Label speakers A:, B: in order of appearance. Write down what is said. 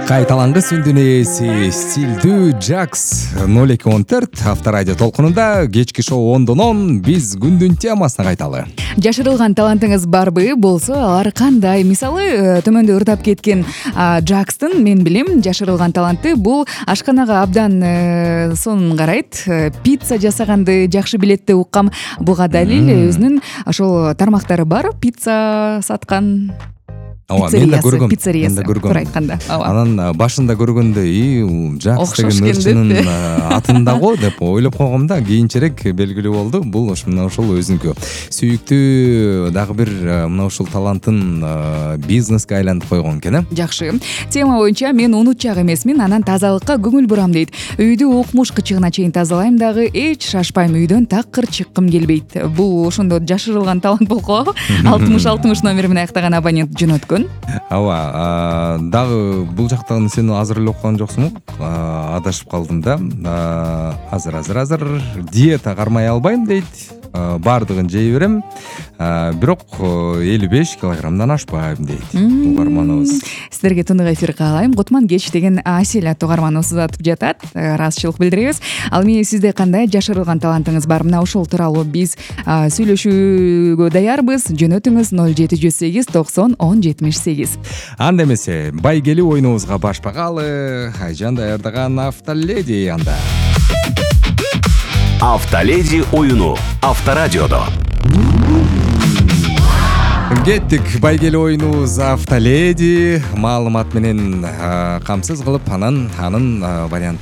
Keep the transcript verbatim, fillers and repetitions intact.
A: Кайталангыс үндүн ээси стилдүү Жакс ноль эки он төрт авторадио толкунунда кечки шоу ондон он биз күндүн темасына кайталы.
B: Жашырылган талантыңыз барбы? Болсо алар кандай? Мисалы, төмөндө ырдап кеткен Жакстын мен билем жашырылган таланты бул ашканага абдан сонун карайт. Пицца жасаганды жакшы билет деп уккам. Буга далил өзүнүн ошол тармактары бар. Пицца саткан
A: Ооба, мен да көргөм.
B: Пиццериясы. Туура айтканда.
A: Анан башында көргөндө и Жакс деген ырчынын атында го деп ойлоп койгом да, кийинчерээк белгилүү болду. Бул мына ошол өзүнүкү сүйүктүү дагы бир мына ушул талантын бизнеске айлантып койгон экен, э?
B: Жакшы. Тема боюнча мен унутчак эмесмин, анан тазалыкка көңүл бурам дейт. Үйдү укмуш кычыгына чейин тазалайм дагы, эч шашпайм, үйдөн такыр чыккым келбейт. Бул ошондо жашырылган талант болго. алтымыш алтымыш номери менен аяктаган абонент жөнөткөн.
A: Ооба, дагы бул жактан сен азыр эле окуган жоксуңбу? Адашып калдым да. Азыр азыр азыр диета кармай албайм дейт. Бардыгын жей берем. Бирок элүү беш килограммдан ашпайм дейт угарманыбыз.
B: Сиздерге тынык эфир каалайм. Кутман кеч деген Асель аттуу угарманыбыз атып жатат. Ыраазычылык билдиребиз. Ал эми сизде кандай жашырылган талантыңыз бар? Мына ошол тууралуу биз сүйлөшүүгө даярбыз. Жөнөтүңүз ноль жети жүз сегиз токсон он жетимиш сегиз.
A: Анда эмесе байгелүү оюнубузга баш багалы. Айжан даярдаган Автоледи анда.
C: Автоледи оюну Авторадиодо.
A: Кеттик, байгелүү оюнубуз Автоледи маалымат менен камсыз кылып, анан анын вариант